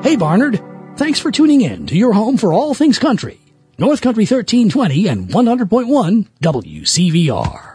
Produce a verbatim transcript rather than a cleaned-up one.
Hey Barnard, thanks for tuning in to your home for all things country. North Country thirteen twenty and one hundred point one W C V R.